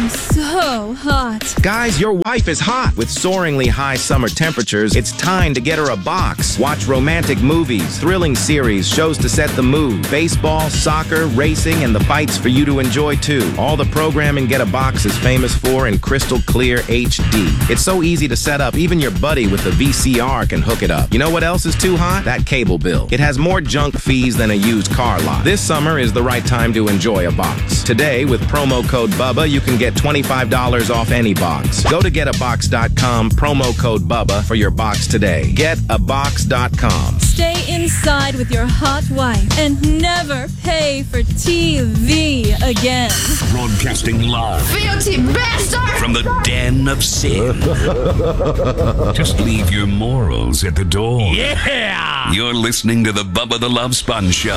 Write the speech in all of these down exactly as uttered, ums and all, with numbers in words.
I'm so hot. Guys, your wife is hot. With soaringly high summer temperatures, it's time to get her a box. Watch romantic movies, thrilling series, shows to set the mood, baseball, soccer, racing, and the fights for you to enjoy too. All the programming Get a Box is famous for in crystal clear H D. It's so easy to set up, even your buddy with the V C R can hook it up. You know what else is too hot? That cable bill. It has more junk fees than a used car lot. This summer is the right time to enjoy a box. Today, with promo code Bubba, you can get twenty-five dollars off any box. Go to get a box dot com, promo code Bubba for your box today. get a box dot com. Stay inside with your hot wife and never pay for T V again. Broadcasting live. Filthy bastard! From the den of sin. Just leave your morals at the door. Yeah! You're listening to the Bubba the Love Sponge Show.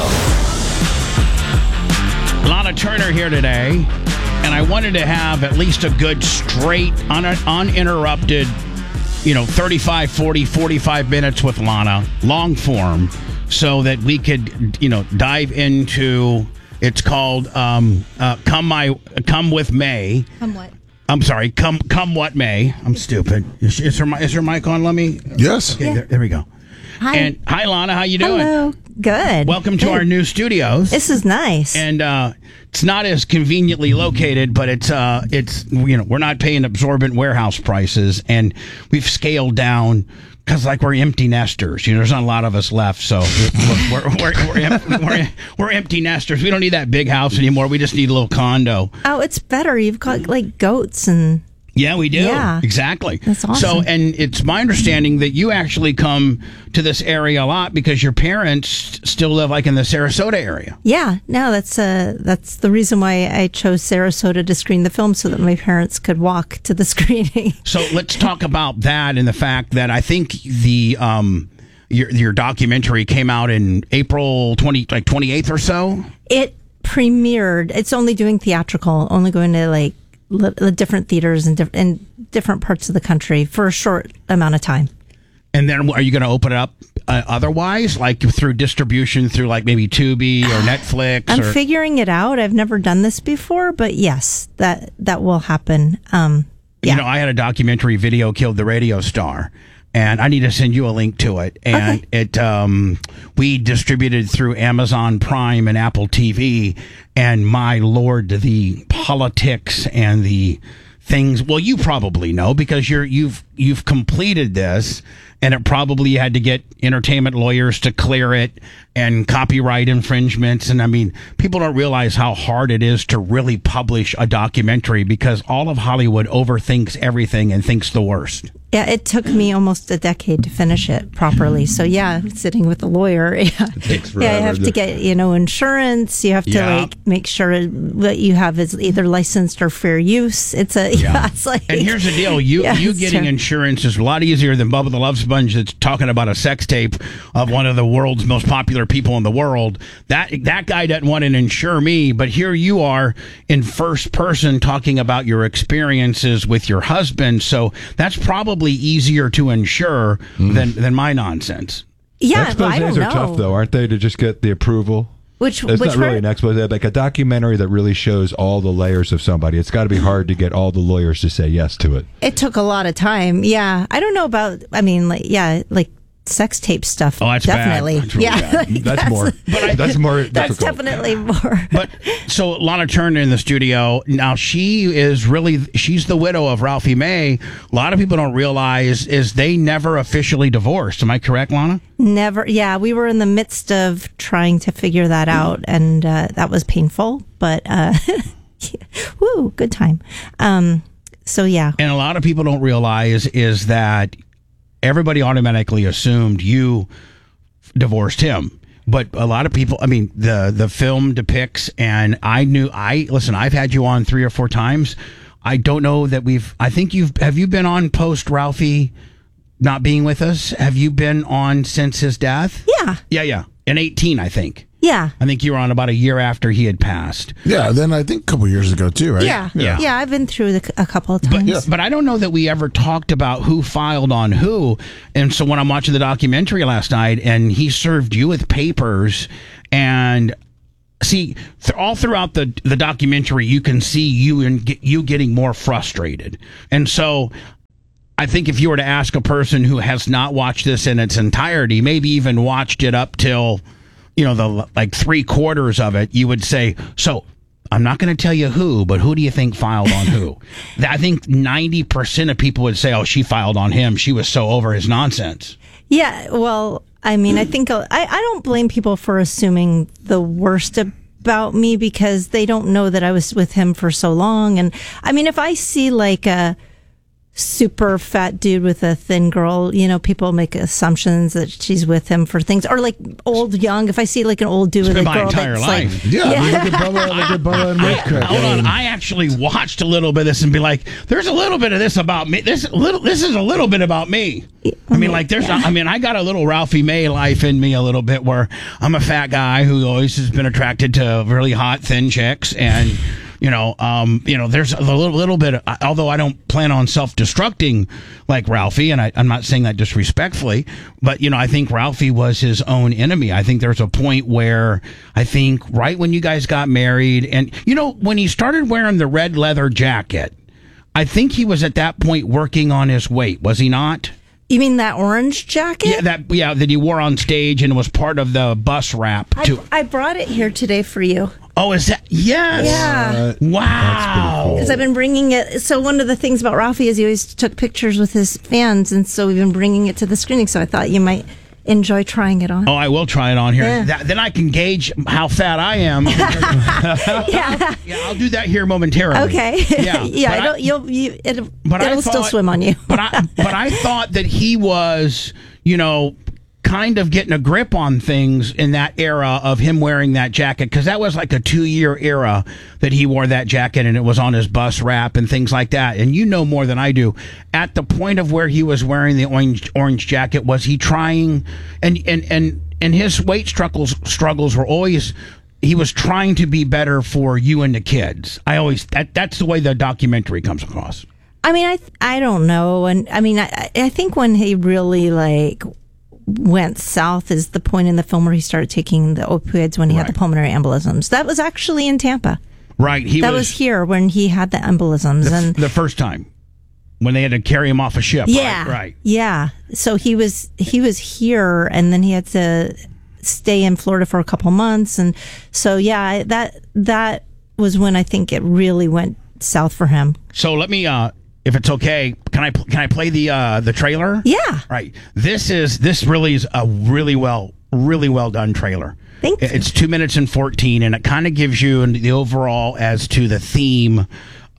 Lana Turner here today, and I wanted to have at least a good, straight, un- uninterrupted, you know, thirty-five, forty, forty-five minutes with Lana, long form, so that we could, you know, dive into, it's called um, uh, Come My, Come With May. Come what? I'm sorry, Come Come What May. I'm stupid. Is, is, her, is her mic on? Let me. Yes. Okay, Yeah. there, there we go. Hi. And hi, Lana. How you doing? Hello. Good. Welcome to Good. our new studios. This is nice. And uh, it's not as conveniently located, but it's uh, it's you know we're not paying absorbent warehouse prices, and we've scaled down because like we're empty nesters. You know, there's not a lot of us left, so we're we're we're, we're, em- we're we're empty nesters. We don't need that big house anymore. We just need a little condo. Oh, it's better. You've got like goats and. Yeah, we do. Yeah. Exactly. That's awesome. So, and it's my understanding that you actually come to this area a lot because your parents still live like in the Sarasota area. Yeah, no, that's uh, that's the reason why I chose Sarasota to screen the film so that my parents could walk to the screening. So let's talk about that and the fact that I think the um your your documentary came out in April twenty like twenty-eighth or so. It premiered. It's only doing theatrical, only going to like li- different theaters in, diff- in different parts of the country for a short amount of time. And then are you going to open it up uh, otherwise, like through distribution through like maybe Tubi or Netflix? I'm or- figuring it out. I've never done this before, but yes, that that will happen. Um, yeah. You know, I had a documentary, Video Killed the Radio Star, and I need to send you a link to it. And Okay. it um, we distributed through Amazon Prime and Apple T V. And my Lord, the politics and the things. Well, you probably know because you're you've you've completed this, and it probably had to get entertainment lawyers to clear it and copyright infringements. And I mean, people don't realize how hard it is to really publish a documentary because all of Hollywood overthinks everything and thinks the worst. Yeah, it took me almost a decade to finish it properly. So yeah, sitting with a lawyer, yeah, takes yeah, you forever have to to- get you know insurance. You have to Yeah. like make sure what you have is either licensed or fair use. It's a yeah, it's like. And here's the deal: you Yeah, you it's getting true. insurance is a lot easier than Bubba the Love Sponge that's talking about a sex tape of one of the world's most popular people in the world. That that guy doesn't want to insure me, but here you are in first person talking about your experiences with your husband. So that's probably easier to insure than than my nonsense. Yeah, well, I Exposés don't are know. tough, though, aren't they, to just get the approval? Which It's which not really part? an expose, like a documentary that really shows all the layers of somebody. It's got to be hard to get all the lawyers to say yes to it. It took a lot of time. Yeah, I don't know about. I mean, like yeah, like sex tape stuff. Oh, that's bad. definitely. That's really yeah, bad. like, That's more. that's more That's difficult. definitely more. But so Lana Turner in the studio now. She is really she's the widow of Ralphie May. A lot of people don't realize is they never officially divorced. Am I correct, Lana? Never. Yeah, we were in the midst of trying to figure that out, and uh, that was painful. But uh, woo, good time. Um, so yeah, And a lot of people don't realize is that everybody automatically assumed you divorced him. But a lot of people, I mean, the the film depicts, and I knew, I, listen, I've had you on three or four times. I don't know that we've, I think you've, have you been on post Ralphie not being with us? Have you been on since his death? yeah, Yeah, yeah. In eighteen, I think. yeah. I think you were on about a year after he had passed. Yeah, then I think a couple years ago too, right? Yeah, Yeah. yeah, I've been through the, a couple of But, times. but I don't know that we ever talked about who filed on who. And so when I'm watching the documentary last night and he served you with papers, and see, th- all throughout the the documentary, you can see you and get, you getting more frustrated, and so I think if you were to ask a person who has not watched this in its entirety, maybe even watched it up till, you know, the like three quarters of it, you would say, so. I'm not going to tell you who, but who do you think filed on who? I think ninety percent of people would say, oh, she filed on him. She was so over his nonsense. Yeah, well, I mean, I think I, I don't blame people for assuming the worst about me because they don't know that I was with him for so long. And I mean, if I see like a super fat dude with a thin girl, you know, people make assumptions that she's with him for things, or like old, young. If I see like an old dude It's with been a my girl entire that's life. like, Yeah, Yeah. I mean, look at Bubba, look at Bubba and Rick. Craig. Hold I on, mean, I actually watched a little bit of this and be like, "There's a little bit of this about me. This little, this is a little bit about me." I mean, like, there's, I mean, I got a little Ralphie May life in me a little bit, where I'm a fat guy who always has been attracted to really hot, thin chicks, and you know, um, you know, there's a little, little bit. Of, although I don't plan on self-destructing like Ralphie, and I, I'm not saying that disrespectfully, but you know, I think Ralphie was his own enemy. I think there's a point where I think right when you guys got married, and you know, when he started wearing the red leather jacket, I think he was at that point working on his weight. Was he not? you mean that orange jacket? Yeah, that yeah that he wore on stage and was part of the bus rap too. I, I brought it here today for you. Oh, is that yes? Yeah. Wow. Because I've been bringing it. So one of the things about Ralphie is he always took pictures with his fans, and so we've been bringing it to the screening. So I thought you might enjoy trying it on. Oh, I will try it on here. Yeah. That, then I can gauge how fat I am. Yeah. Yeah, I'll do that here momentarily. Okay. Yeah, yeah. but I don't. You'll. You, it'll. But I it'll still thought- swim on you. but I but I thought that he was, you know, kind of getting a grip on things in that era of him wearing that jacket, because that was like a two-year era that he wore that jacket, and it was on his bus rap and things like that. And you know more than I do. At the point of where he was wearing the orange orange jacket, was he trying? And and and and his weight struggles struggles were always. He was trying to be better for you and the kids. I always that that's the way the documentary comes across. I mean, I I don't know, and I mean, I I think when he really like went south is the point in the film where he started taking the opioids when he had Right. the pulmonary embolisms. That was actually in Tampa. Right. He that was, was, here when he had the embolisms, the, and the first time when they had to carry him off a ship. yeah, Right. right. yeah. So he was he was here, and then he had to stay in Florida for a couple months, and so yeah, that that was when I think it really went south for him. So let me, uh, if it's okay, can I can I play the uh, the trailer? Yeah. Right. This is this really is a really well really well done trailer. Thank you. It's two minutes and fourteen, and it kind of gives you the overall as to the theme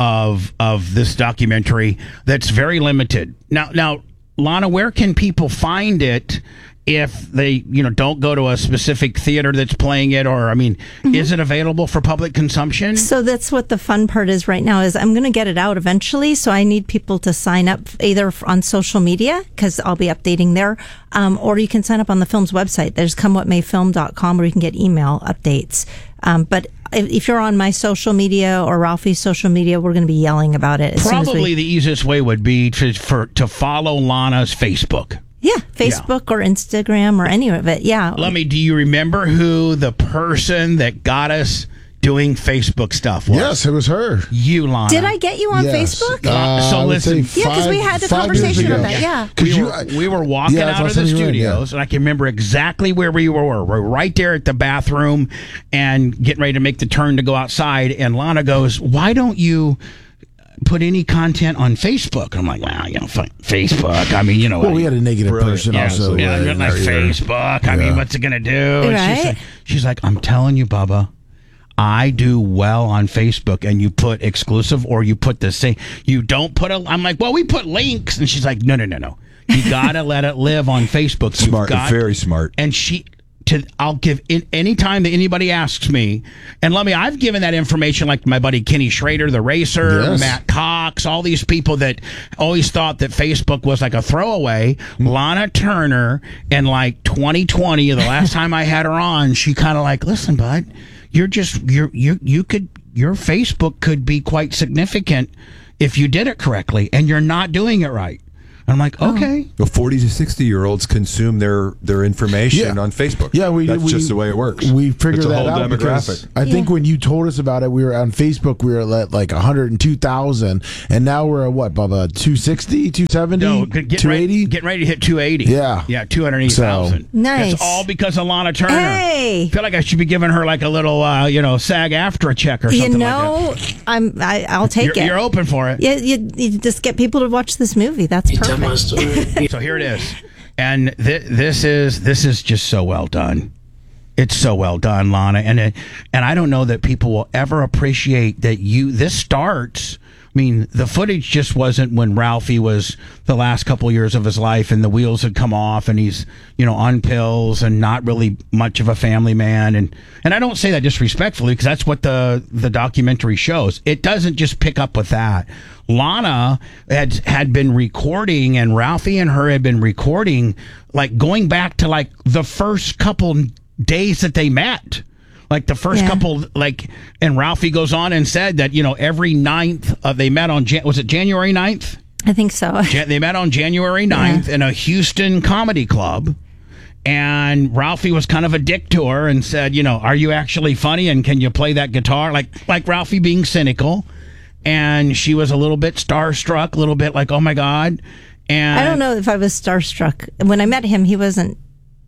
of of this documentary. That's very limited. Now, now, Lana, where can people find it? If they, you know, don't go to a specific theater that's playing it, or I mean, Mm-hmm. is it available for public consumption? So that's what the fun part is right now is I'm going to get it out eventually. So I need people to sign up either on social media because I'll be updating there, um, or you can sign up on the film's website. There's come what may film dot com where you can get email updates. Um, but if, if you're on my social media or Ralphie's social media, we're going to be yelling about it. As soon as Probably we, the easiest way would be to for to follow Lana's Facebook. yeah, Facebook or Instagram or any of it. Yeah. Let me. Do you remember who the person that got us doing Facebook stuff was? Yes, it was her. You, Lana. Did I get you on Yes. Facebook? Uh, So I would listen- say Yeah, 'cause we five- had the five years conversation ago. about that, yeah. 'Cause We you- were, we were walking Yeah, that's out what of the I'm saying, you're right, yeah. studios, and I can remember exactly where we were. We're right there at the bathroom and getting ready to make the turn to go outside. And Lana goes, "Why don't you put any content on Facebook?" And I'm like, "Well, you know, f- Facebook. I mean, you know." Well, we had a negative Brilliant. person yeah, also. Yeah, uh, I'm in like our ear. Facebook. I mean, Yeah. what's it gonna do? And she's, Right. like, she's like, "I'm telling you, Bubba, I do well on Facebook, and you put exclusive or you put the same. You don't put a." I'm like, "Well, we put links," and she's like, "No, no, no, no. You gotta let it live on Facebook. You've Smart, got-" very smart. And she. To, I'll give in any time that anybody asks me, and let me. I've given that information, like my buddy Kenny Schrader, the racer, Yes. Matt Cox, all these people that always thought that Facebook was like a throwaway. Lana Turner, in like twenty twenty, the last time I had her on, she kind of like, "Listen, bud, you're just you're you you could your Facebook could be quite significant if you did it correctly, and you're not doing it right." And I'm like, okay. Well, forty to sixty year olds consume their, their information Yeah. on Facebook. Yeah, we That's we, just the way it works. We figured It's a that whole out because demographic. I think when you told us about it, we were on Facebook. We were at like one hundred two thousand, and now we're at what, Bubba? two sixty, two seventy, No, get two ready, eighty. getting ready to hit two eighty. Yeah. Yeah, two hundred eighty thousand. So- Nice. It's all because of Lana Turner. Hey. I feel like I should be giving her like a little, uh, you know, SAG after a check or You something know, like that. I'm. I, I'll take You're, it. you're open for it. Yeah, you, you just get people to watch this movie. That's perfect. So here it is, and th- this is this is just so well done. It's so well done, Lana, and it, and I don't know that people will ever appreciate that you. This starts. I mean, the footage just wasn't when Ralphie was the last couple years of his life, and the wheels had come off, and he's you know on pills and not really much of a family man, and and I don't say that disrespectfully because that's what the the documentary shows. It doesn't just pick up with that. Lana had had been recording, and Ralphie and her had been recording, like going back to like the first couple days that they met. Like the first Yeah. couple, like, and Ralphie goes on and said that, you know, every ninth, uh, they met on, Jan- was it January ninth? I think so. Jan- they met on January ninth in a Houston comedy club. And Ralphie was kind of a dick to her and said, you know, are you actually funny? And can you play that guitar? Like, like Ralphie being cynical. And she was a little bit starstruck, a little bit like, oh my God. And I don't know if I was starstruck. When I met him, he wasn't.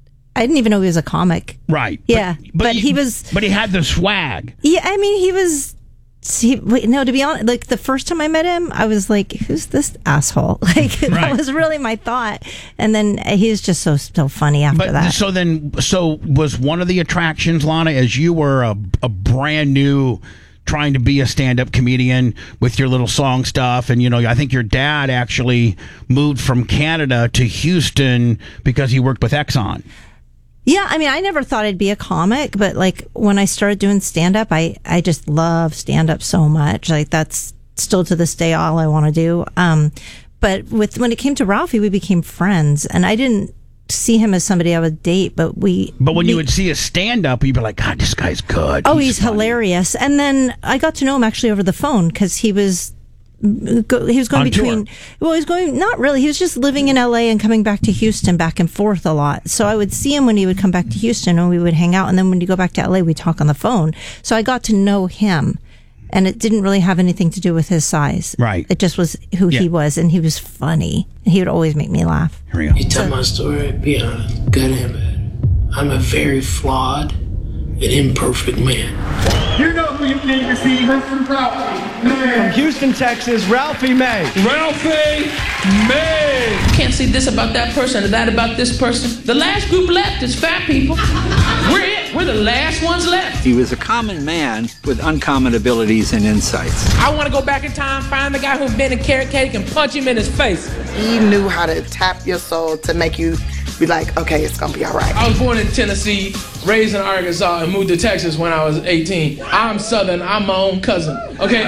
I didn't even know he was a comic. Right. Yeah, but he was- But he had the swag. Yeah, I mean, he was. He, wait, no, to be honest, like the first time I met him, I was like, "Who's this asshole?" Like Right. that was really my thought. And then he's just so so funny after But that. so then, so was one of the attractions, Lana, as you were a, a brand new, trying to be a stand-up comedian with your little song stuff, and you know, I think your dad actually moved from Canada to Houston because he worked with Exxon. Yeah, I mean, I never thought I'd be a comic, but like when I started doing stand up, I, I just love stand up so much. Like that's still to this day all I want to do. Um, but with when it came to Ralphie, we became friends, and I didn't see him as somebody I would date, but we. But when we, you would see a stand-up, you'd be like, God, this guy's good. oh, he's, funny." hilarious. And then I got to know him actually over the phone because he was. Go, he was going On between. tour. Well, he was going. Not really. He was just living in L A and coming back to Houston, back and forth a lot. So I would see him when he would come back to Houston, and we would hang out. And then when you go back to L A, we talk on the phone. So I got to know him, and it didn't really have anything to do with his size. Right. It just was who Yeah. he was, and he was funny. He would always make me laugh. Here we go. You tell my story, be honest, good and bad. I'm a very flawed and imperfect man. You know who you came to see. Listen, Ralphie May. From Houston, Texas, Ralphie May. Ralphie May. Can't say this about that person or that about this person. The last group left is fat people. We're it. We're the last ones left. He was a common man with uncommon abilities and insights. I want to go back in time, find the guy who been a carrot cake and punch him in his face. He knew how to tap your soul to make you be like, okay, it's gonna be all right. I was born in Tennessee, raised in Arkansas, and moved to Texas when I was eighteen. I'm Southern. I'm my own cousin. Okay?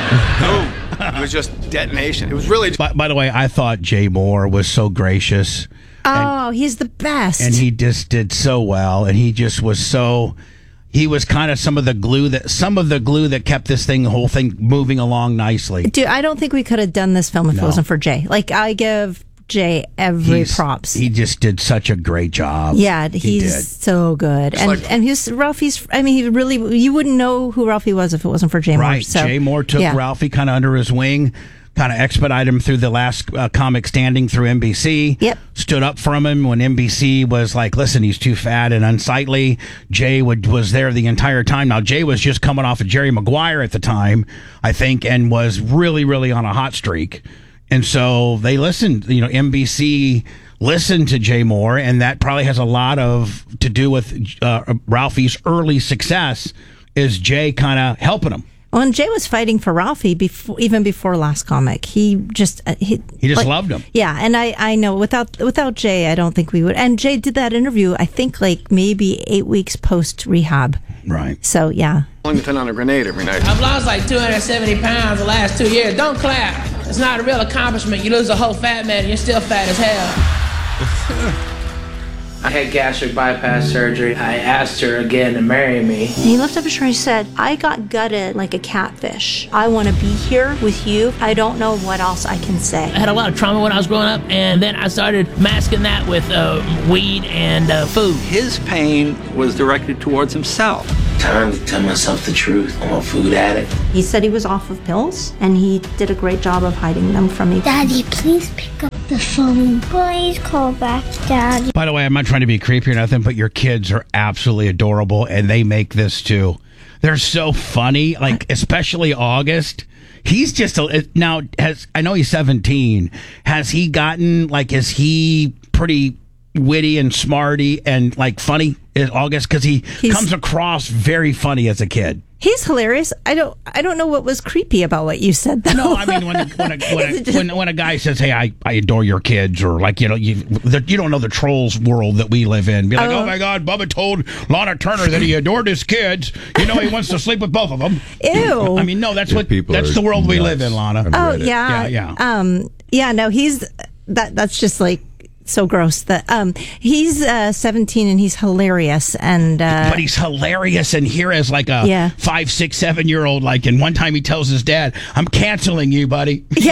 Uh, It was just detonation. It was really. By, by the way, I thought Jay Moore was so gracious. Oh, he's the best. And he just did so well, and he just was so. He was kind of some of the glue that some of the glue that kept this thing, the whole thing, moving along nicely. Dude, I don't think we could have done this film if No. it wasn't for Jay. Like I give Jay every He's- props. He just did such a great job. Yeah, He he's did. so good, and like- and he's Ralphie's. I mean, he really you wouldn't know who Ralphie was if it wasn't for Jay Moore. Right. So, Jay Moore took yeah. Ralphie kind of under his wing, kind of expedited him through the last uh, comic standing through N B C. Yep. Stood up from him when N B C was like, listen, he's too fat and unsightly. Jay would, was there the entire time. Now, Jay was just coming off of Jerry Maguire at the time, I think, and was really, really on a hot streak. And so they listened, you know, N B C listened to Jay Moore, and that probably has a lot of to do with uh, Ralphie's early success, is Jay kind of helping him. Well, and Jay was fighting for Ralphie before, even before last comic. He just uh, he, He just like- loved him. Yeah, and I, I know without without Jay, I don't think we would. And Jay did that interview, I think, like maybe eight weeks post rehab. Right. So yeah. Put on a grenade every night. I've lost like two hundred seventy pounds the last two years. Don't clap. It's not a real accomplishment. You lose a whole fat man and you're still fat as hell. I had gastric bypass surgery. I asked her again to marry me. And he lifted up his shirt and he said, I got gutted like a catfish. I want to be here with you. I don't know what else I can say. I had a lot of trauma when I was growing up, and then I started masking that with uh, weed and uh, food. His pain was directed towards himself. Time to tell myself the truth. I'm a food addict. He said he was off of pills, and he did a great job of hiding them from me. Daddy, please pick up the phone. Please call back, Daddy. By the way, I'm not trying to be creepy or nothing, but your kids are absolutely adorable, and they make this too. They're so funny, like especially August. He's just a, now has I know he's seventeen. Has he gotten like is he pretty witty and smarty and like funny in August? Because he He's- comes across very funny as a kid. He's hilarious. I don't. I don't know what was creepy about what you said, though. No, I mean when a, when, a, when, a, when, when a guy says, "Hey, I, I adore your kids," or like you know you the, you don't know the trolls world that we live in. Be like, Oh. "Oh my God, Bubba told Lana Turner that he adored his kids. You know he wants to sleep with both of them." Ew. I mean, no, that's Yeah, what people that's are the world we nuts. live in, Lana. Oh Reddit. yeah, Yeah, Um, yeah. No, he's that. That's just like so gross. That um, he's uh, seventeen and he's hilarious and. Uh, But he's hilarious, and here as like a Yeah. five, six, seven year old. Like, and one time he tells his dad, "I'm canceling you, buddy." Yeah.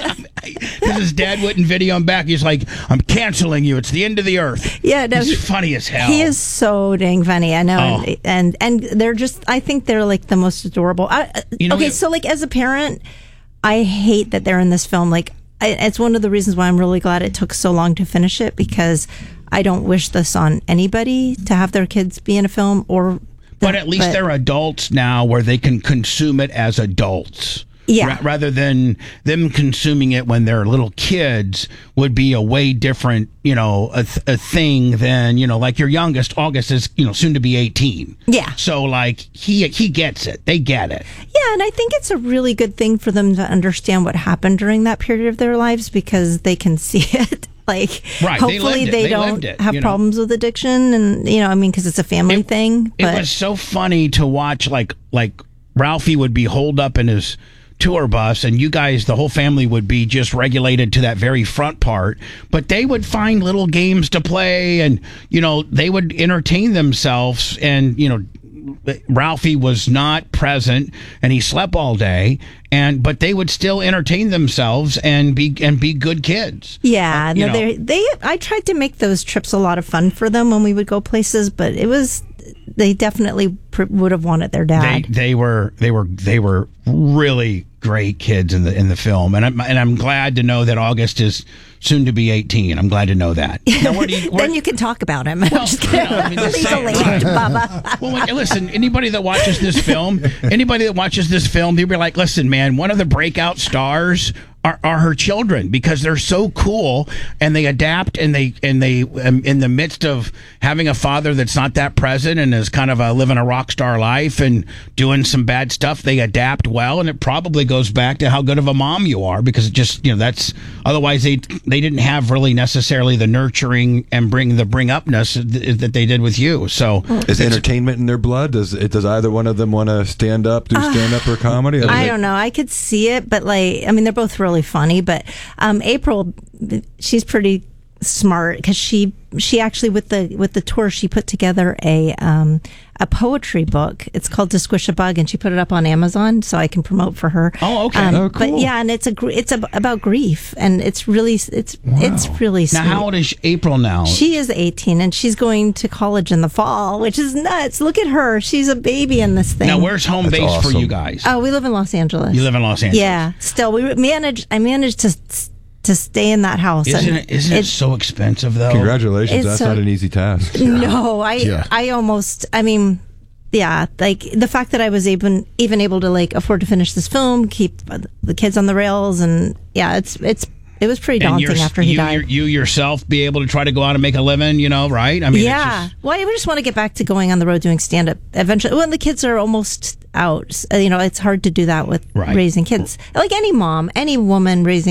Because his dad wouldn't video him back. He's like, "I'm canceling you. It's the end of the earth." Yeah, no, he's he- funny as hell. He is so dang funny. I know, Oh. and, and and they're just. I think they're like the most adorable. I, You know, okay, we- so like as a parent, I hate that they're in this film. Like, I, it's one of the reasons why I'm really glad it took so long to finish it because I don't wish this on anybody to have their kids be in a film or. But at least they're adults now where they can consume it as adults. Yeah. Ra- rather than them consuming it when they're little kids would be a way different, you know, a, th- a thing than, you know, like your youngest, August, is, you know, soon to be eighteen. Yeah. So, like, he he gets it. They get it. Yeah, and I think it's a really good thing for them to understand what happened during that period of their lives because they can see it. Like, Right, they hopefully lived it. they, They don't lived it, have you know. problems with addiction, and you know, I mean, because it's a family thing. It But was so funny to watch, like, like Ralphie would be holed up in his tour bus and you guys, the whole family would be just regulated to that very front part, but they would find little games to play and, you know, they would entertain themselves and, you know, Ralphie was not present and he slept all day and but they would still entertain themselves and be and be good kids. yeah, Uh, you no, know. they they. I tried to make those trips a lot of fun for them when we would go places, but it was they definitely pr- would have wanted their dad. They they were they were they were really great kids in the in the film, and I'm and I'm glad to know that August is soon to be eighteen. I'm glad to know that. Now, where do you, where, then you can talk about him. I'm just you kidding. know, I mean, just saying, Legally, right. Bubba. Well, when- listen, anybody that watches this film, anybody that watches this film, they'll be like, listen, man, one of the breakout stars are, are her children because they're so cool and they adapt and they and they um, in the midst of having a father that's not that present and is kind of uh, living a rock star life and doing some bad stuff, they adapt well, and it probably goes back to how good of a mom you are because it just, you know, that's otherwise they they didn't have really necessarily the nurturing and bring the bring upness that that they did with you. So Is entertainment in their blood? Does it, does either one of them want to stand up, do stand up or comedy? I don't know. I could see it, but like, I mean, they're both really funny. But um, April, she's pretty smart because she she actually with the with the tour she put together a um, a poetry book. It's called To Squish a Bug, and she put it up on Amazon so I can promote for her. Oh, okay. Um, Oh, cool. But yeah, and it's a gr- it's a, about grief, and it's really it's it's really sweet. Now, how old is April now? She is eighteen, and she's going to college in the fall, which is nuts. Look at her; she's a baby in this thing. Now, where's home That's base for awesome. you guys? Oh, we live in Los Angeles. You live in Los Angeles. Yeah. Still, we managed. I managed to to stay in that house. Isn't and it? Isn't it so expensive though? Congratulations. It's That's so- not an easy task. No, I Yeah. I almost. I mean, yeah, like the fact that I was even even able to like afford to finish this film, keep the kids on the rails, and yeah, it's it's it was pretty And daunting you're- after he you, died. You yourself be able to try to go out and make a living, you know, right? I mean, yeah. It's just, Well, I just want to get back to going on the road doing stand up eventually. When the kids are almost out, uh, you know, it's hard to do that with Right. raising kids. Like any mom, any woman raising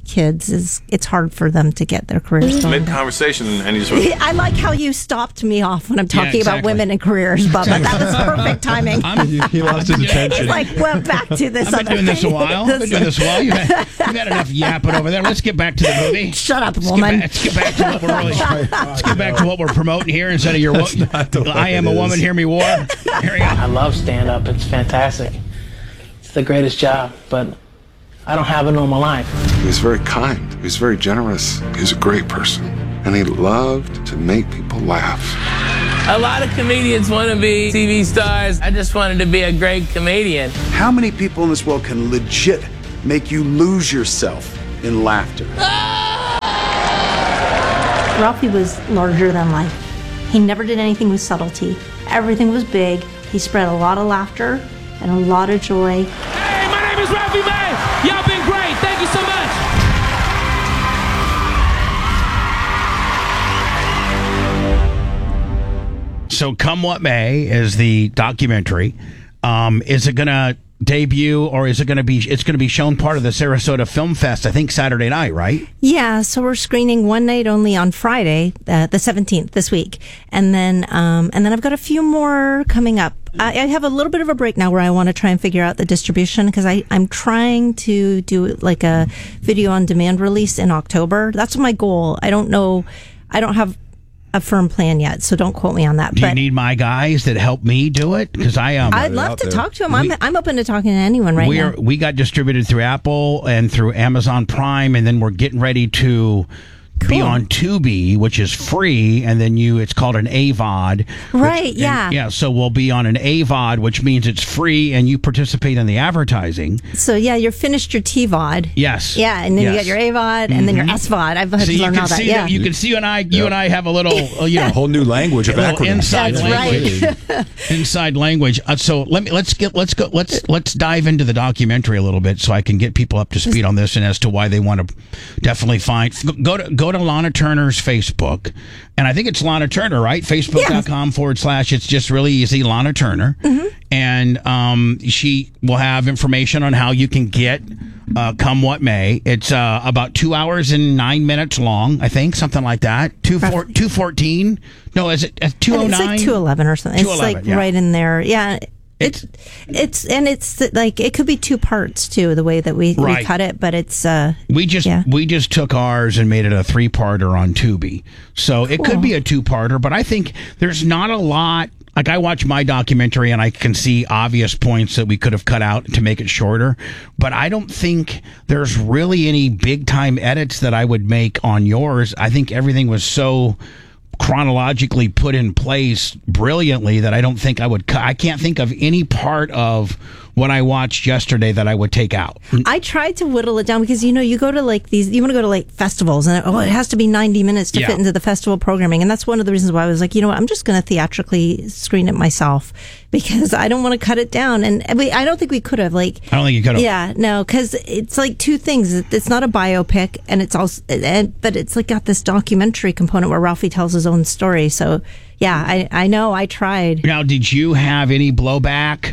kids is it's hard for them to get their careers going. Mid-conversation, and he just went, I like how you stopped me off when I'm talking Yeah, exactly. about women and careers, Bubba. That was perfect timing. he, he lost his attention. It's like, well, back to this I've been other doing this a thing. while. I've been doing this a while. You've had, you've had enough yapping over there. Let's get back to the movie. Shut up, Let's woman. Get back, let's get back to what we're really. Let's get back to what we're promoting here instead of your. Wo- I am a woman. Hear me war. Here we go. I love stand-up. It's fantastic. It's the greatest job, but I don't have a normal life. He was very kind. He was very generous. He was a great person. And he loved to make people laugh. A lot of comedians want to be T V stars. I just wanted to be a great comedian. How many people in this world can legit make you lose yourself in laughter? Ralphie was larger than life. He never did anything with subtlety. Everything was big. He spread a lot of laughter and a lot of joy. Hey, my name is Ralphie May. Y'all been great. Thank you so much. So, Come What May is the documentary. Um, is it going to debut, or is it going to be? It's going to be shown part of the Sarasota Film Fest, I think Saturday night, right? Yeah, so we're screening one night only on Friday, uh, the seventeenth, this week, and then um, and then I've got a few more coming up. I, I have a little bit of a break now where I want to try and figure out the distribution because I I'm trying to do like a video on demand release in October. That's my goal. I don't know. I don't have a firm plan yet, so don't quote me on that. Do but you need my guys that help me do it? Because I am. Um, I'd love to talk to him. I'm I'm open to talking to anyone right we now. are, we got distributed through Apple and through Amazon Prime, and then we're getting ready to be on Tubi, which is free, and then you it's called an A V O D. Right, which- and- yeah. yeah, so we'll be on an A V O D, which means it's free, and you participate in the advertising. So yeah, you're finished your T V O D. Yes. Yeah, and then Yes. you got your A V O D, and then your Mhm. S V O D. I've had So to you learn can all that. see Yeah, that you can see you and I you and I have a little uh, you know A whole new language of a little acronyms. inside That's language. right. inside language. Uh, so let me let's get let's go let's let's dive into the documentary a little bit so I can get people up to speed on this and as to why they want to definitely find go to go to Lana Turner's Facebook, and I think it's Lana Turner, right? Facebook.com forward slash. It's just really easy, Lana Turner, and um, she will have information on how you can get uh, Come What May. It's uh, about two hours and nine minutes long, I think, something like that. Two four two fourteen. No, is it two oh nine? It's like two eleven or something. It's like yeah. right in there. Yeah. It's it's and it's like it could be two parts too, the way that we, Right. we cut it, but it's uh We just yeah. we just took ours and made it a three parter on Tubi. So it could Cool. be a two parter, but I think there's not a lot. Like I watch my documentary and I can see obvious points that we could have cut out to make it shorter, but I don't think there's really any big time edits that I would make on yours. I think everything was so chronologically put in place brilliantly that I don't think I would cut. I can't think of any part of what I watched yesterday that I would take out. I tried to whittle it down because you know you go to like these you want to go to like festivals and oh it has to be ninety minutes to Yeah. fit into the festival programming, and that's one of the reasons why I was like, you know what, I'm just going to theatrically screen it myself because I don't want to cut it down, and we, I don't think we could have like I don't think you could have. yeah no because it's like two things. It's not a biopic, and it's also and, but it's like got this documentary component where Ralphie tells his own story. So yeah, I I know I tried. Now, did you have any blowback,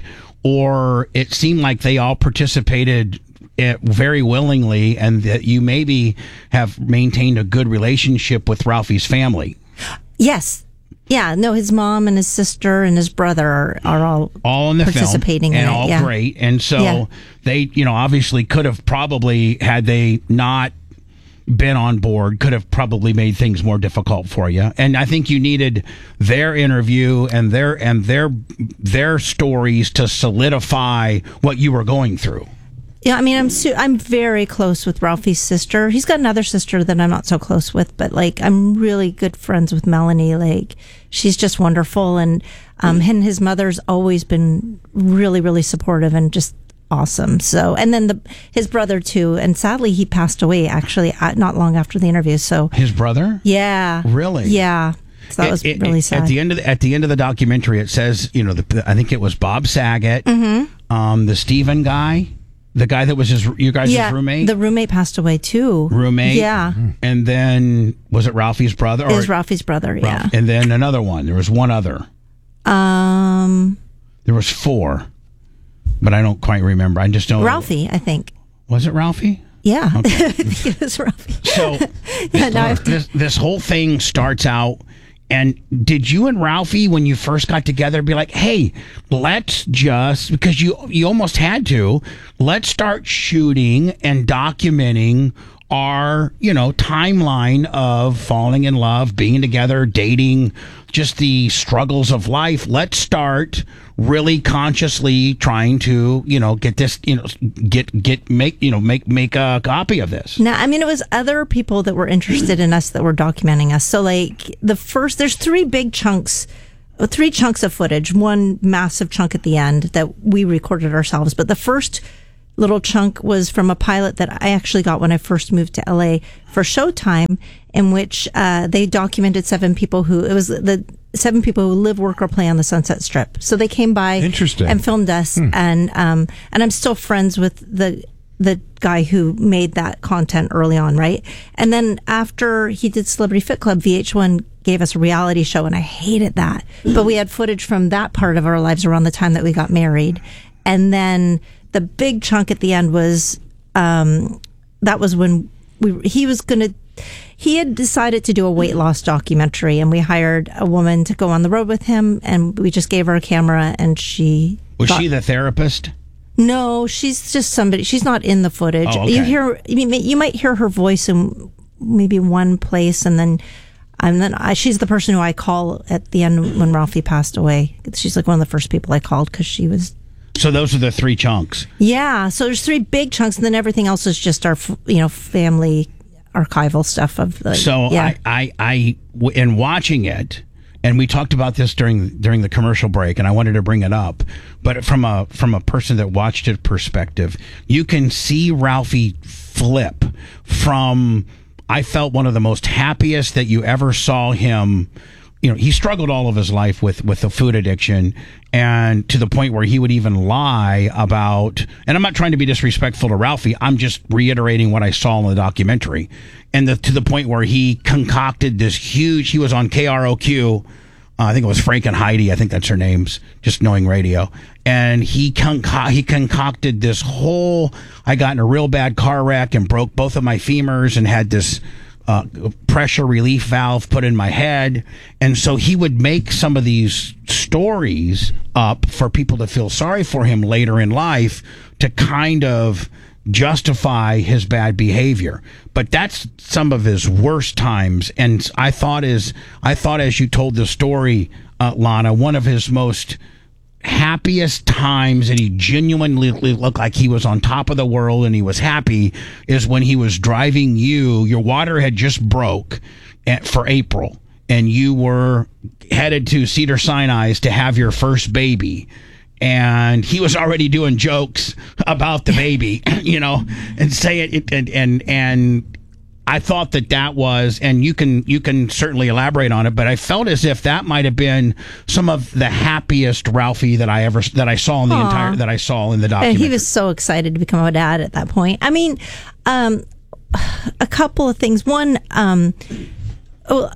or it seemed like they all participated eh, very willingly, and that you maybe have maintained a good relationship with Ralphie's family? Yes. Yeah, no, his mom and his sister and his brother are, are all All in the participating film, in and it, all yeah. great. And so Yeah. they, you know, obviously could have probably, had they not been on board, could have probably made things more difficult for you. And I think you needed their interview and their and their their stories to solidify what you were going through. Yeah, I mean, I'm su- I'm very close with Ralphie's sister. He's got another sister that I'm not so close with, but like I'm really good friends with Melanie. Like she's just wonderful, and um, and his mother's always been really, really supportive and just awesome. So, and then the his brother too, and sadly he passed away actually at, not long after the interview. So His brother? yeah, Really? yeah. So that It- was it- really it- sad. At the end of the, at the end of the documentary, it says, you know, the, I think it was Bob Saget, Mm-hmm. um, the Steven guy, the guy that was his you guys' yeah, roommate, the roommate passed away too. roommate, Yeah, and then was it Ralphie's brother? it was Ralphie's brother. Yeah. Ralph- and then another one. There was one other. Um, There was four, but I don't quite remember. I just don't. Ralphie, I think. Was it Ralphie? Yeah. Okay. I think it was Ralphie. So yeah, now I have to- this, this whole thing starts out. And did you and Ralphie, when you first got together, be like, hey, let's just, because you you almost had to, let's start shooting and documenting our, you know, timeline of falling in love, being together, dating, just the struggles of life. Let's start really consciously trying to, you know, get this, you know, get, get, make, you know, make, make a copy of this. No, I mean, it was other people that were interested in us that were documenting us. So, like, the first, there's three big chunks, three chunks of footage, one massive chunk at the end that we recorded ourselves. But the first little chunk was from a pilot that I actually got when I first moved to L A for Showtime, in which uh, they documented seven people who, it was the seven people who live, work, or play on the Sunset Strip. So they came by Interesting. and filmed us, hmm. and um, and I'm still friends with the the guy who made that content early on, right? And then after he did Celebrity Fit Club, V H one gave us a reality show, and I hated that. But we had footage from that part of our lives around the time that we got married, and then the big chunk at the end was um, that was when we he was going to he had decided to do a weight loss documentary, and we hired a woman to go on the road with him, and we just gave her a camera, and she was got, she the therapist? No, she's just somebody. She's not in the footage. Oh, okay. You hear you, may, you might hear her voice in maybe one place, and then and then I, she's the person who I call at the end when Ralphie passed away. She's like one of the first people I called because she was. So those are the three chunks. Yeah. So there's three big chunks, and then everything else is just our, you know, family archival stuff of. Like, so yeah. I, I, I, in watching it, and we talked about this during during the commercial break, and I wanted to bring it up, but from a from a person that watched it perspective, you can see Ralphie flip from. I felt one of the most happiest that you ever saw him. You know, he struggled all of his life with, with the food addiction, and to the point where he would even lie about, and I'm not trying to be disrespectful to Ralphie, I'm just reiterating what I saw in the documentary, and the, to the point where he concocted this huge, he was on K R O Q, uh, I think it was Frank and Heidi, I think that's her names, just knowing radio, and he, conco- he concocted this whole, I got in a real bad car wreck and broke both of my femurs and had this Uh, pressure relief valve put in my head. And so he would make some of these stories up for people to feel sorry for him later in life to kind of justify his bad behavior. But that's some of his worst times. And I thought as, I thought as you told the story, uh, Lana, one of his most happiest times and he genuinely looked like he was on top of the world and he was happy is when he was driving you. Your water had just broke at, for April, and you were headed to Cedar Sinai to have your first baby. And he was already doing jokes about the baby, you know, and say it and and and. I thought that that was, and you can you can certainly elaborate on it, but I felt as if that might have been some of the happiest Ralphie that I ever that I saw in the Aww. entire that I saw in the documentary. And he was so excited to become a dad at that point. I mean, um, a couple of things. One, um, oh,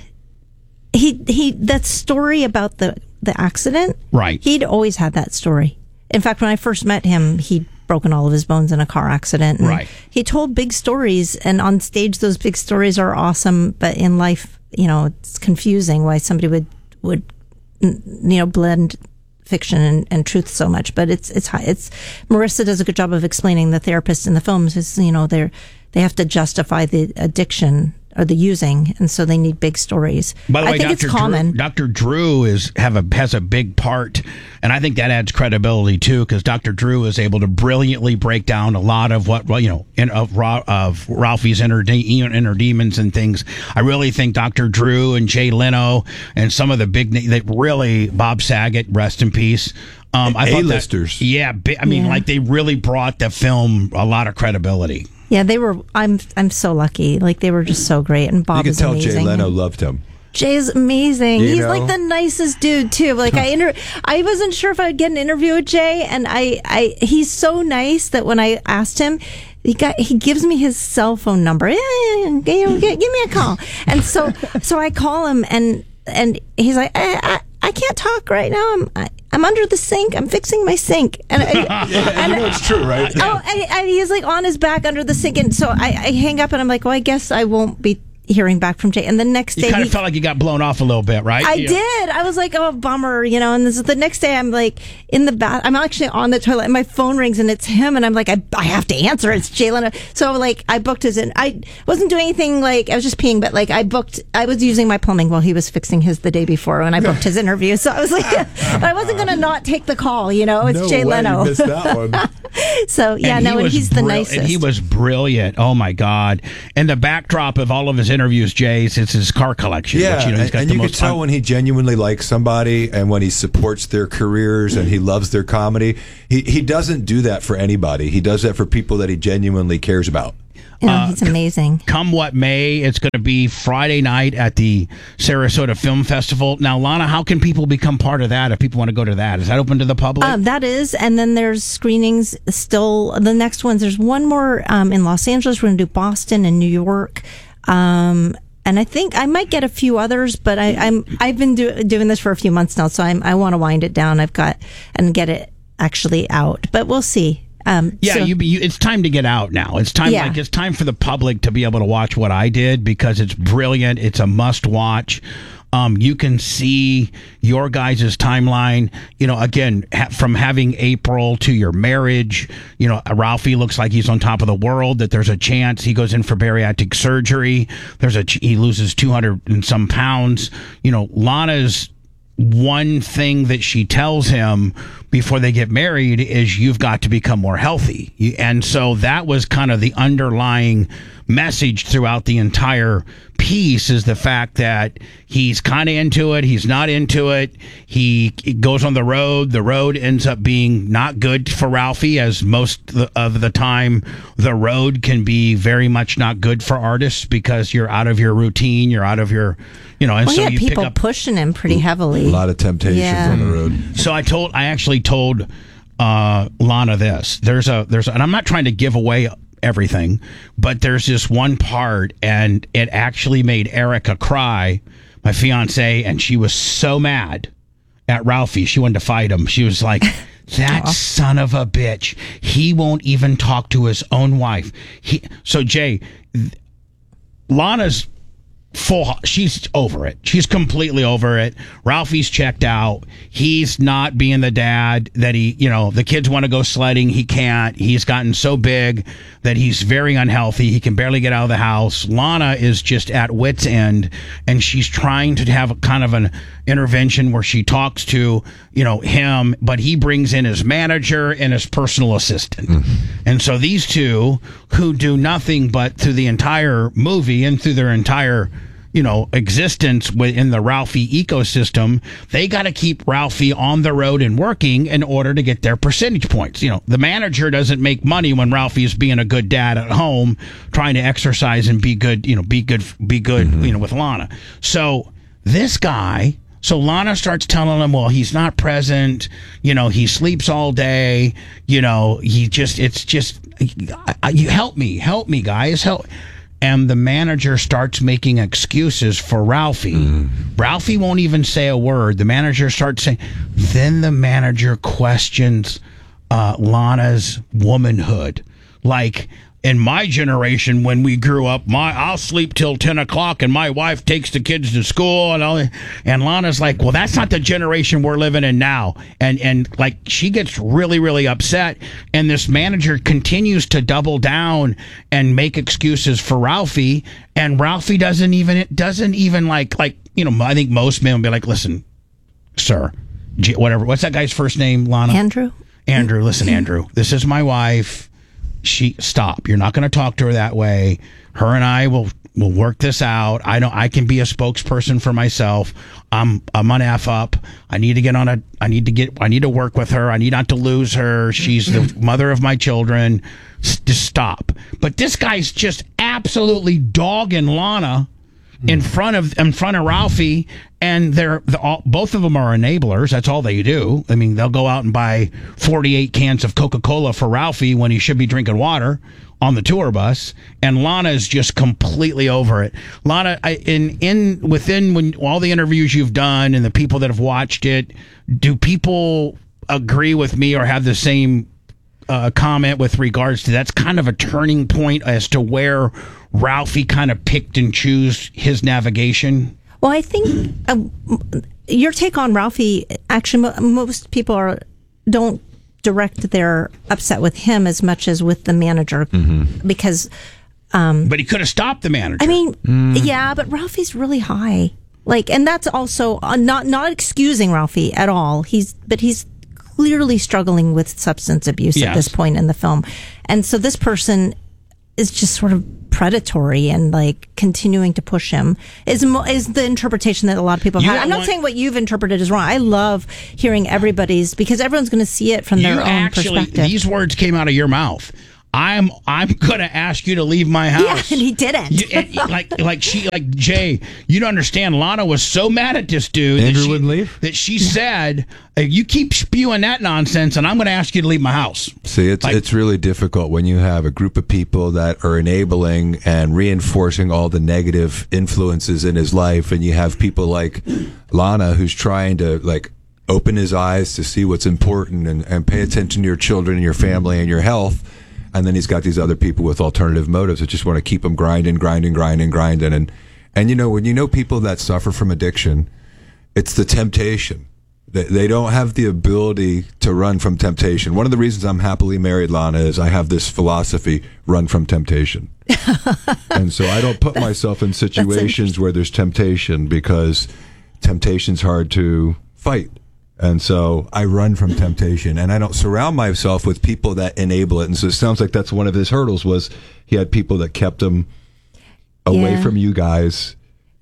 he he that story about the the accident. Right. He'd always had that story. In fact, when I first met him, he'd broken all of his bones in a car accident. And right. He told big stories, and on stage, those big stories are awesome. But in life, you know, it's confusing why somebody would would you know blend fiction and, and truth so much. But it's it's it's Marissa does a good job of explaining. The therapist in the films is, you know, they're they have to justify the addiction or the using, and so they need big stories. By the way, I think Doctor it's common. Drew, Doctor Drew is have a has a big part, and I think that adds credibility too, because Doctor Drew is able to brilliantly break down a lot of what well, you know in, of of Ralphie's inner de- inner demons and things. I really think Doctor Drew and Jay Leno and some of the big that really Bob Saget, rest in peace. Um, I thought A-listers. That, yeah, I mean, Yeah. like they really brought the film a lot of credibility. Yeah, they were. I'm. I'm so lucky. Like they were just so great, and Bob You can is tell amazing. Jay Leno loved him. Jay's amazing. You He's know? like the nicest dude too. Like I, inter- I wasn't sure if I'd get an interview with Jay, and I, I, he's so nice that when I asked him, he got, he gives me his cell phone number. Eh, give, give me a call. And so, so I call him, and and he's like, I, I, I can't talk right now. I'm I, I'm under the sink. I'm fixing my sink. And, I, yeah, and you know it's true, right? Oh, and, and he's like on his back under the sink. And so I, I hang up and I'm like, well, I guess I won't be hearing back from Jay. And the next day, you kind of he, felt like you got blown off a little bit, right? I yeah. did. I was like, oh, bummer, you know. And this is the next day, I'm like in the bath. I'm actually on the toilet, and my phone rings, and it's him. And I'm like, I, I have to answer. It's Jay Leno. So like, I booked his. In. I wasn't doing anything. Like I was just peeing, but like I booked. I was using my plumbing while he was fixing his the day before when I booked his interview. So I was like, but I wasn't gonna not take the call. You know, it's no Jay way Leno. You missed that one. So yeah, and no, he and he's the brill- nicest. And he was brilliant. Oh my God! And the backdrop of all of his interviews, Jay's. It's his car collection. Yeah, which, you know, he's got and the you most can tell un- when he genuinely likes somebody and when he supports their careers and he loves their comedy. He he doesn't do that for anybody. He does that for people that he genuinely cares about. You know, Uh, he's amazing. Come what may, it's going to be Friday night at the Sarasota Film Festival. Now, Lana, how can people become part of that if people want to go to that? Is that open to the public? Um, that is, and then there's screenings still. The next ones, there's one more um, in Los Angeles. We're going to do Boston and New York. Um, and I think I might get a few others, but I, I'm I've been do, doing this for a few months now, so I'm, I want to wind it down. I've got and get it actually out, but we'll see. Um, yeah, so, you, you, it's time to get out now. It's time, Yeah. like it's time for the public to be able to watch what I did because it's brilliant. It's a must watch. Um, you can see your guys' timeline, you know, again, ha- from having April to your marriage, you know, Ralphie looks like he's on top of the world, that there's a chance he goes in for bariatric surgery. There's a, ch- he loses two hundred and some pounds. You know, Lana's one thing that she tells him before they get married is you've got to become more healthy. You- And so that was kind of the underlying message throughout the entire piece, is the fact that he's kind of into it, he's not into it, he goes on the road, the road ends up being not good for Ralphie, as most of the time the road can be very much not good for artists because you're out of your routine, you're out of your, you know, and well, so he had you pick people up pushing him pretty heavily. A lot of temptations Yeah. on the road. so I told, I actually told uh, Lana this. There's a, there's, a, and I'm not trying to give away everything, but there's this one part, and it actually made Erica cry, my fiance, and she was so mad at Ralphie. She wanted to fight him. She was like, that son of a bitch. He won't even talk to his own wife. He, so Jay, Lana's full, she's over it. She's completely over it. Ralphie's checked out. He's not being the dad that he, you know, the kids want to go sledding. He can't. He's gotten so big that he's very unhealthy. He can barely get out of the house. Lana is just at wit's end, and she's trying to have a kind of an intervention where she talks to, you know, him, but he brings in his manager and his personal assistant. Mm-hmm. And so these two, who do nothing but through the entire movie and through their entire, you know, existence within the Ralphie ecosystem, they got to keep Ralphie on the road and working in order to get their percentage points. You know, the manager doesn't make money when Ralphie is being a good dad at home, trying to exercise and be good, you know, be good, be good, mm-hmm. you know, with Lana. So this guy, so Lana starts telling him, well, he's not present, you know, he sleeps all day, you know, he just, it's just, you help me, help me, guys, help. And the manager starts making excuses for Ralphie. Mm. Ralphie won't even say a word. The manager starts saying, then the manager questions uh, Lana's womanhood. Like, in my generation, when we grew up, my I'll sleep till ten o'clock and my wife takes the kids to school. And I'll, and Lana's like, well, that's not the generation we're living in now. And, and like, she gets really, really upset. And this manager continues to double down and make excuses for Ralphie. And Ralphie doesn't even, it doesn't even like, like, you know, I think most men would be like, listen, sir, whatever. What's that guy's first name, Lana? Andrew. Andrew, listen, Andrew, this is my wife. She stop. You're not going to talk to her that way. Her and I will will work this out. I know I can be a spokesperson for myself. I'm I'm an F up. I need to get on a. I need to get. I need to work with her. I need not to lose her. She's the mother of my children. S- just stop. But this guy's just absolutely dogging Lana in front of in front of Ralphie, and they're the, all, both of them are enablers. That's all they do. I mean, they'll go out and buy forty-eight cans of Coca-Cola for Ralphie when he should be drinking water. on the tour bus, and Lana is just completely over it. Lana, I, in in within when all the interviews you've done and the people that have watched it, do people agree with me or have the same uh, comment with regards to that's kind of a turning point as to where Ralphie kind of picked and chose his navigation? Well, I think uh, your take on Ralphie, actually, mo- most people are don't direct their upset with him as much as with the manager mm-hmm. because. Um, but he could have stopped the manager. I mean, mm. yeah, but Ralphie's really high, like, and that's also uh, not not excusing Ralphie at all. He's but he's clearly struggling with substance abuse yes. at this point in the film, and so this person is just sort of predatory and like continuing to push him is is the interpretation that a lot of people have. I'm not want, saying what you've interpreted is wrong. I love hearing everybody's because everyone's going to see it from their own actually, perspective. These words came out of your mouth. I'm I'm gonna ask you to leave my house. Yeah, and he didn't. You, and, like like she like Jay, you don't understand. Lana was so mad at this dude. Andrew that she, wouldn't leave. That she said, "You keep spewing that nonsense, and I'm going to ask you to leave my house." See, it's like, it's really difficult when you have a group of people that are enabling and reinforcing all the negative influences in his life, and you have people like Lana who's trying to like open his eyes to see what's important and, and pay attention to your children and your family and your health. And then he's got these other people with alternative motives that just want to keep him grinding, grinding, grinding, grinding. And, and you know, when you know people that suffer from addiction, it's the temptation. They, they don't have the ability to run from temptation. One of the reasons I'm happily married, Lana, is I have this philosophy, run from temptation. And so I don't put myself in situations where there's temptation because temptation's hard to fight. And so I run from temptation, and I don't surround myself with people that enable it. And so it sounds like that's one of his hurdles was he had people that kept him away yeah. from you guys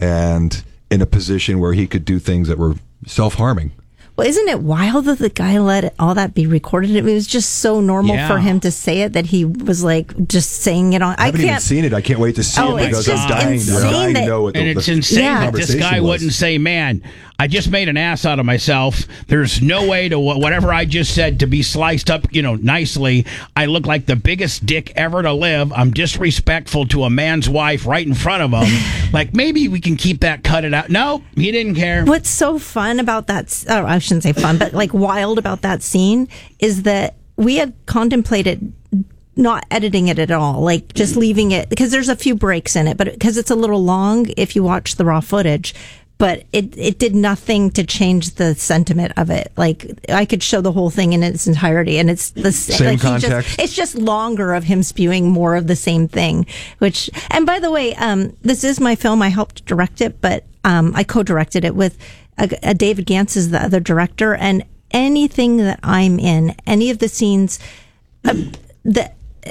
and in a position where he could do things that were self-harming. Well, isn't it wild that the guy let all that be recorded? It was just so normal yeah. for him to say it that he was like just saying it on. I haven't I can't, even seen it. I can't wait to see oh, it because I'm dying, I'm dying to know what the, and it's the insane yeah. that this guy was. wouldn't say, "Man, I just made an ass out of myself. There's no way to whatever I just said to be sliced up, you know, nicely. I look like the biggest dick ever to live. I'm disrespectful to a man's wife right in front of him. Like maybe we can keep that, cut it out." No, he didn't care. What's so fun about that? Oh, I shouldn't say fun, but like wild about that scene is that we had contemplated not editing it at all, like just leaving it because there's a few breaks in it, but because it's a little long if you watch the raw footage. But it, it did nothing to change the sentiment of it. Like I could show the whole thing in its entirety, and it's the same like context. Just, it's just longer of him spewing more of the same thing. Which, and by the way, um, this is my film. I helped direct it, but um, I co-directed it with a, a David Gantz is the other director, and anything that I'm in, any of the scenes, uh, the.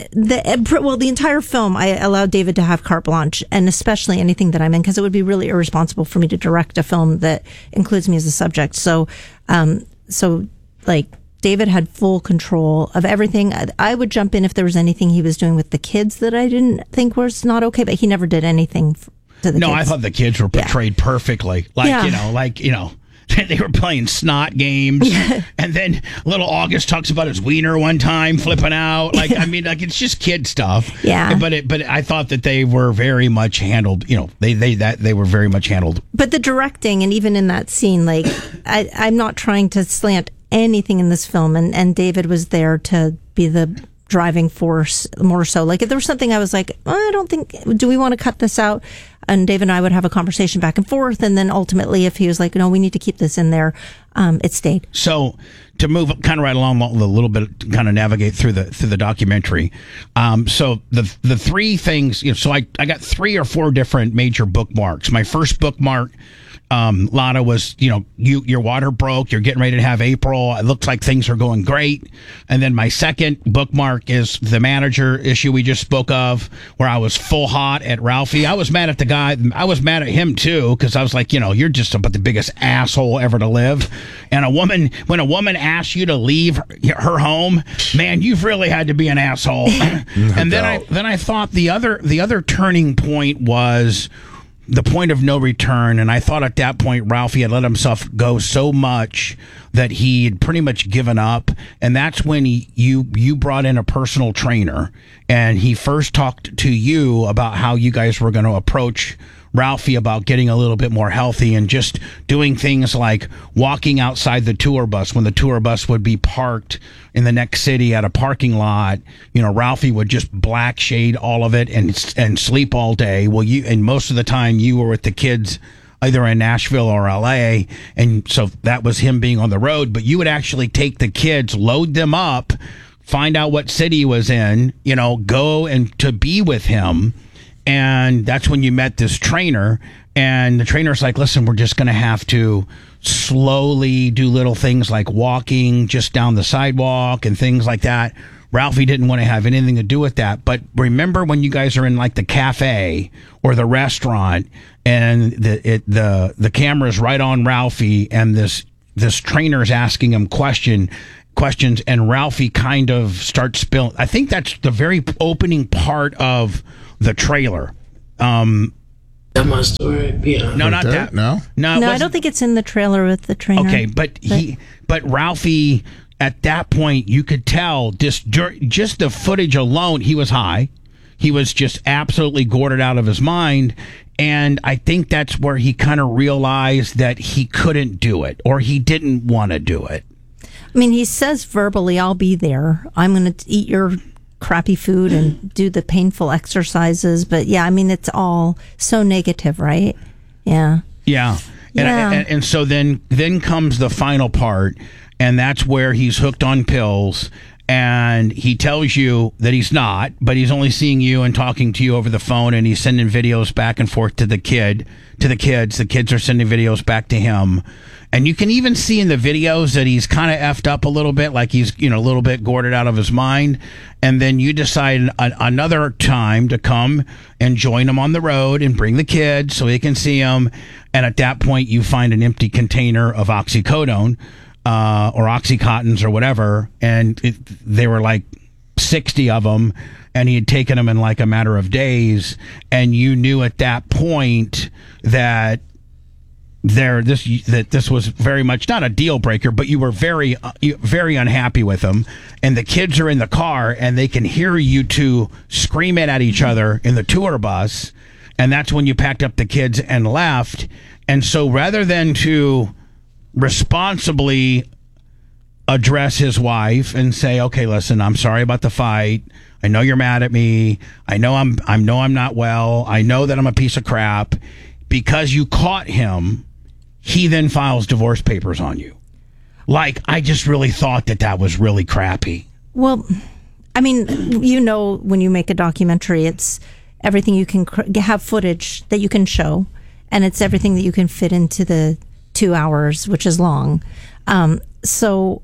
The, well, the entire film, I allowed David to have carte blanche, and especially anything that I'm in, because it would be really irresponsible for me to direct a film that includes me as a subject. So, um, so like David had full control of everything. I, I would jump in if there was anything he was doing with the kids that I didn't think was not okay, but he never did anything to the no, kids. I thought the kids were portrayed yeah. perfectly. Like, yeah. you know, like, you know. They were playing snot games, yeah. and then little August talks about his wiener one time flipping out. Like, yeah. I mean, like it's just kid stuff. Yeah. But it, but I thought that they were very much handled. You know, they they that they were very much handled. But the directing, and even in that scene, like I, I'm not trying to slant anything in this film, and and David was there to be the driving force more so. Like if there was something I was like, oh, I don't think, do we want to cut this out? And David and I would have a conversation back and forth. And then ultimately, if he was like, no, we need to keep this in there, um, it stayed. So to move kind of right along a little bit, to kind of navigate through the through the documentary. Um, so the the three things, you know, so I, I got three or four different major bookmarks. My first bookmark, Um, Lana, was, you know, you, your water broke, you're getting ready to have April, it looks like things are going great. And then my second bookmark is the manager issue we just spoke of, where I was full hot at Ralphie. I was mad at the guy, I was mad at him too, because I was like, you know, you're just about the biggest asshole ever to live. And a woman, when a woman asks you to leave her, her home, man, you've really had to be an asshole. And then I then I thought the other the other turning point was the point of no return, and I thought at that point Ralphie had let himself go so much that he had pretty much given up, and that's when he, you you brought in a personal trainer, and he first talked to you about how you guys were going to approach Ralphie about getting a little bit more healthy and just doing things like walking outside the tour bus when the tour bus would be parked in the next city at a parking lot. You know, Ralphie would just black shade all of it and and sleep all day. Well, you and most of the time you were with the kids either in Nashville or L A, and so that was him being on the road, but you would actually take the kids, load them up, find out what city he was in, you know, go and to be with him, and that's when you met this trainer, and the trainer's like, listen, we're just going to have to slowly do little things like walking just down the sidewalk and things like that. Ralphie didn't want to have anything to do with that. But remember when you guys are in like the cafe or the restaurant and the it, the the camera's right on Ralphie and this this trainer's asking him question questions and Ralphie kind of starts spilling. I think that's the very opening part of the trailer. Um, That my story. Yeah. no, not that. No, no, No, I don't think it's in the trailer with the trainer. Okay, but he, but Ralphie, at that point, you could tell just dur- just the footage alone, he was high. He was just absolutely gored out of his mind, and I think that's where he kind of realized that he couldn't do it, or he didn't want to do it. I mean, he says verbally, I'll be there. I'm going to eat your crappy food and do the painful exercises. But yeah, I mean, it's all so negative, right? Yeah. Yeah. And, Yeah. and, and so then then comes the final part, and that's where he's hooked on pills, and he tells you that he's not, but he's only seeing you and talking to you over the phone, and he's sending videos back and forth to the kid, to the kids. The kids are sending videos back to him. And you can even see in the videos that he's kind of effed up a little bit, like he's, you know, a little bit gored out of his mind. And then you decide an, another time to come and join him on the road and bring the kids so he can see him. And at that point, you find an empty container of oxycodone uh, or Oxycontins or whatever. And it, they were like sixty of them. And he had taken them in like a matter of days. And you knew at that point that there this that this was very much not a deal breaker, but you were very uh, very unhappy with him, and the kids are in the car and they can hear you two screaming at each other in the tour bus, and that's when you packed up the kids and left. And so rather than to responsibly address his wife and say, okay, listen, I'm sorry about the fight, I know you're mad at me, I know I'm I know I'm not well, I know that I'm a piece of crap, because you caught him, he then files divorce papers on you. Like, I just really thought that that was really crappy. Well, I mean, you know, when you make a documentary, it's everything you can cr- have footage that you can show, and it's everything that you can fit into the two hours, which is long. Um, so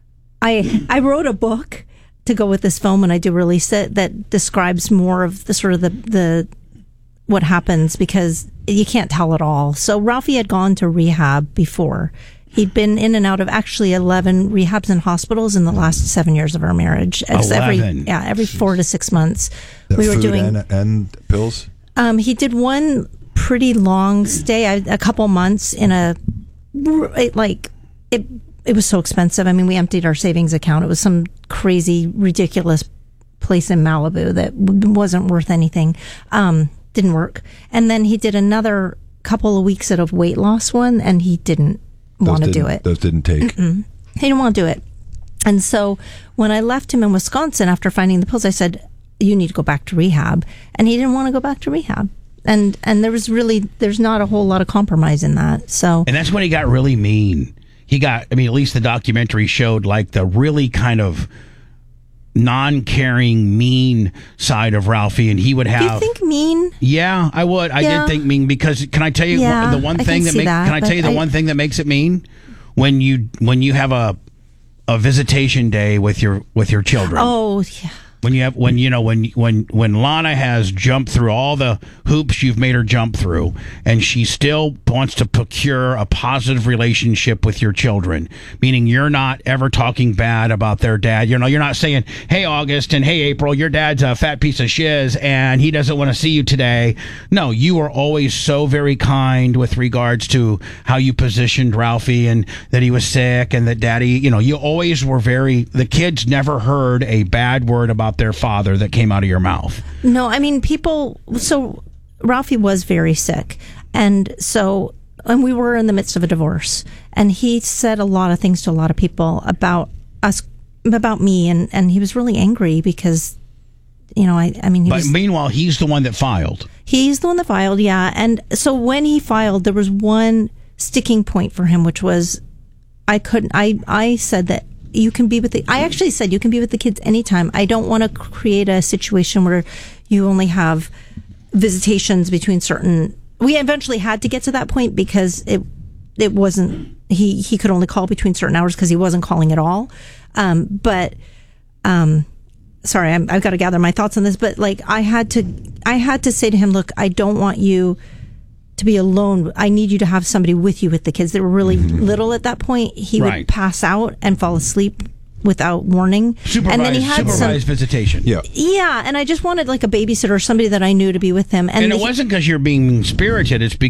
I I wrote a book to go with this film when I do release it that describes more of the sort of the, the what happens, because you can't tell it all. So Ralphie had gone to rehab before. He'd been in and out of actually eleven rehabs and hospitals in the last seven years of our marriage. It's every yeah, every four to six months. That we were food doing and, and pills. Um, he did one pretty long stay, a, a couple months in a it, like it. It was so expensive. I mean, we emptied our savings account. It was some crazy, ridiculous place in Malibu that w- wasn't worth anything. Um, didn't work. And then he did another couple of weeks at a weight loss one, and he didn't want to do it. Those didn't take. Mm-mm. He didn't want to do it. And so when I left him in Wisconsin after finding the pills, I said, you need to go back to rehab. And he didn't want to go back to rehab. And and there was really, there's not a whole lot of compromise in that. So And that's when he got really mean. He got, I mean, at least the documentary showed like the really kind of non-caring, mean side of Ralphie, and he would have. Do you think mean? Yeah, I would. I Yeah. did think mean, because can I tell you Yeah, one, the one I thing can that see makes? that, Can I tell but you the I- one thing that makes it mean? When you when you have a a visitation day with your with your children. Oh, yeah. When you have, when you know, when when when Lana has jumped through all the hoops you've made her jump through, and she still wants to procure a positive relationship with your children, meaning you're not ever talking bad about their dad. You know, you're not saying, "Hey, August," and "Hey, April, your dad's a fat piece of shiz, and he doesn't want to see you today." No, you are always so very kind with regards to how you positioned Ralphie and that he was sick and that Daddy. You know, you always were very. The kids never heard a bad word about their father that came out of your mouth. No, I mean, people, so Ralphie was very sick. And so, and we were in the midst of a divorce. And he said a lot of things to a lot of people about us, about me. And, and he was really angry because, you know, I, I mean, he but was, meanwhile, he's the one that filed. He's the one that filed, yeah. And so when he filed, there was one sticking point for him, which was I couldn't, I, I said that you can be with the, I actually said you can be with the kids anytime. I don't want to create a situation where you only have visitations between certain, we eventually had to get to that point because it, it wasn't, he, he could only call between certain hours because he wasn't calling at all. Um, but, um, sorry, I'm, I've got to gather my thoughts on this, but like I had to, I had to say to him, look, I don't want you to be alone. I need you to have somebody with you with the kids. They were really mm-hmm. little at that point. He right. would pass out and fall asleep without warning. Supervised, and then he had supervised some, visitation. Yeah. Yeah, and I just wanted like a babysitter or somebody that I knew to be with him. And, and it the, wasn't because you're being spirited. It's because